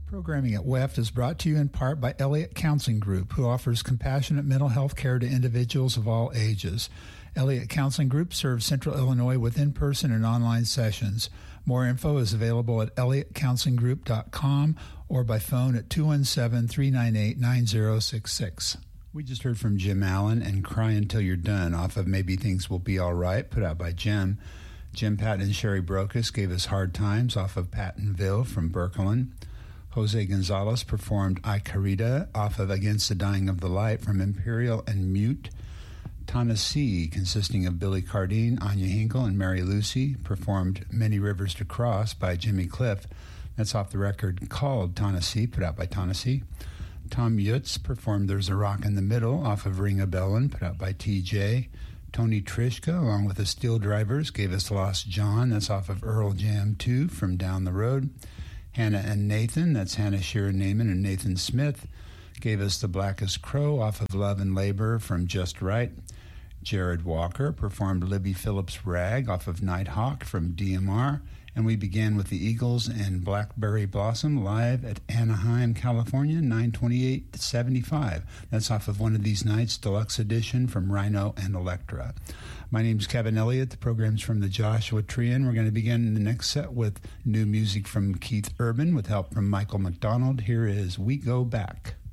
Programming at WEFT is brought to you in part by Elliott Counseling Group, who offers compassionate mental health care to individuals of all ages. Elliott Counseling Group serves Central Illinois with in-person and online sessions. More info is available at elliottcounselinggroup.com or by phone at 217-398-9066. We just heard from Jim Allen and Cry Until You're Done off of Maybe Things Will Be All Right, put out by Jim. Jim Patton and Sherry Brokus gave us Hard Times off of Pattonville from Berkeley. Jose Gonzalez performed I Carita off of Against the Dying of the Light from Imperial and Mute. Tennessee, consisting of Billy Cardine, Anya Hinkle, and Mary Lucy, performed Many Rivers to Cross by Jimmy Cliff. That's off the record called Tennessee, put out by Tennessee. Tom Yutz performed There's a Rock in the Middle off of Ring a Bellin', put out by TJ. Tony Trishka, along with the Steel Drivers, gave us Lost John. That's off of Earl Jam 2 from Down the Road. Hannah and Nathan, that's Hannah Sheeran Naiman and Nathan Smith, gave us The Blackest Crow off of Love and Labor from Just Right. Jared Walker performed Libby Phillips' Rag off of Nighthawk from DMR. And we began with the Eagles and Blackberry Blossom live at Anaheim, California, 9/28/75. That's off of One of These Nights, Deluxe Edition from Rhino and Elektra. My name's Kevin Elliott. The program's from the Joshua Tree-In. We're going to begin the next set with new music from Keith Urban with help from Michael McDonald. Here is We Go Back.